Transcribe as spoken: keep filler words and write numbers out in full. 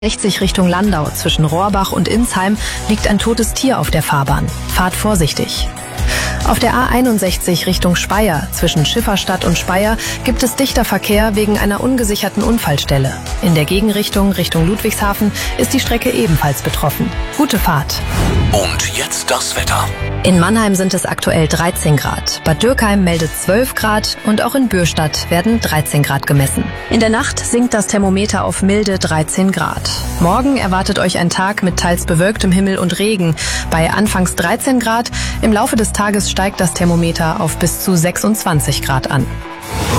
sechzig Richtung Landau zwischen Rohrbach und Insheim liegt ein totes Tier auf der Fahrbahn. Fahrt vorsichtig. Auf der A einundsechzig Richtung Speyer zwischen Schifferstadt und Speyer gibt es dichter Verkehr wegen einer ungesicherten Unfallstelle. In der Gegenrichtung Richtung Ludwigshafen ist die Strecke ebenfalls betroffen. Gute Fahrt. Und jetzt das Wetter. In Mannheim sind es aktuell dreizehn Grad. Bad Dürkheim meldet zwölf Grad und auch in Bürstadt werden dreizehn Grad gemessen. In der Nacht sinkt das Thermometer auf milde dreizehn Grad. Morgen erwartet euch ein Tag mit teils bewölktem Himmel und Regen. Bei anfangs dreizehn Grad, im Laufe des Tages steigt das Thermometer auf bis zu sechsundzwanzig Grad an.